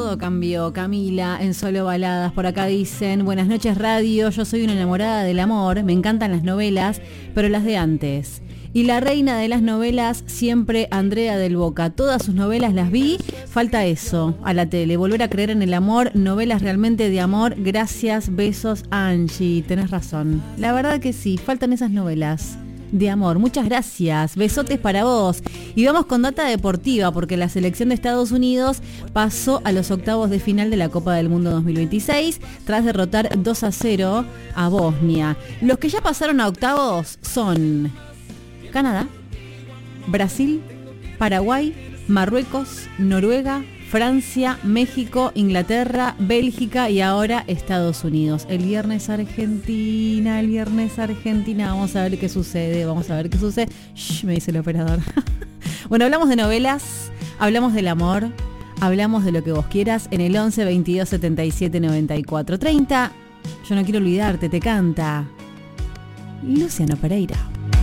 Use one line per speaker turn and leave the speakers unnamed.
Todo cambió. Camila, en Solo Baladas, por acá dicen: buenas noches radio, yo soy una enamorada del amor, me encantan las novelas, pero las de antes. Y la reina de las novelas, siempre Andrea del Boca. Todas sus novelas las vi, falta eso a la tele, volver a creer en el amor, novelas realmente de amor. Gracias, besos, Angie. Tenés razón, la verdad que sí, faltan esas novelas de amor. Muchas gracias, besotes para vos. Y vamos con data deportiva, porque la selección de Estados Unidos pasó a los octavos de final de la Copa del Mundo 2026 tras derrotar 2-0 a Bosnia. Los que ya pasaron a octavos son Canadá, Brasil, Paraguay, Marruecos, Noruega, Francia, México, Inglaterra, Bélgica y ahora Estados Unidos. El viernes Argentina. Vamos a ver qué sucede. Shh, me dice el operador. Bueno, hablamos de novelas, hablamos del amor, hablamos de lo que vos quieras en el 11 22 77 94 30. Yo no quiero olvidarte, te canta Luciano Pereira.